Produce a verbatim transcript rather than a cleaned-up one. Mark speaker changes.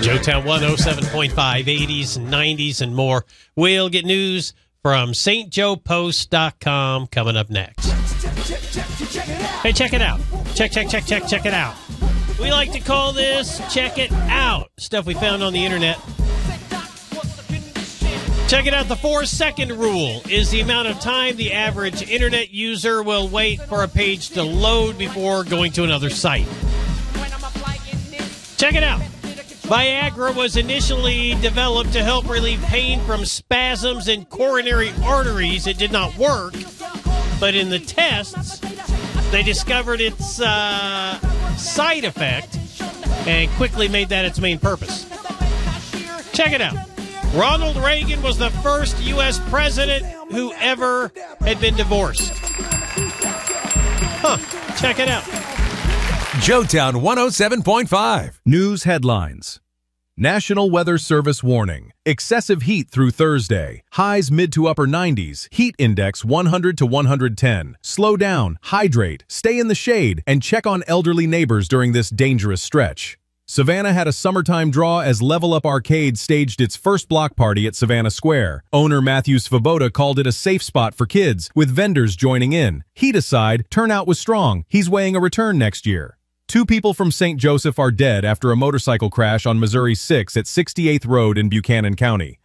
Speaker 1: Joetown one oh seven point five, eighties, nineties, and more. We'll get news from St Joe Post dot com coming up next. Hey, check it out. Check, check, check, check, check it out. We like to call this Check It Out. Stuff we found on the internet. Check it out. The four-second rule is the amount of time the average internet user will wait for a page to load before going to another site. Check it out. Viagra was initially developed to help relieve pain from spasms in coronary arteries. It did not work, but in the tests, they discovered its uh, side effect and quickly made that its main purpose. Check it out. Ronald Reagan was the first U S president who ever had been divorced. Huh. Check it out.
Speaker 2: Joetown one oh seven point five.
Speaker 3: News headlines. National Weather Service warning. Excessive heat through Thursday. Highs mid to upper nineties. Heat index one hundred to one hundred ten. Slow down, hydrate, stay in the shade, and check on elderly neighbors during this dangerous stretch. Savannah had a summertime draw as Level Up Arcade staged its first block party at Savannah Square. Owner Matthew Svoboda called it a safe spot for kids, with vendors joining in. Heat aside, turnout was strong. He's weighing a return next year. Two people from Saint Joseph are dead after a motorcycle crash on Missouri six at sixty-eighth Road in Buchanan County.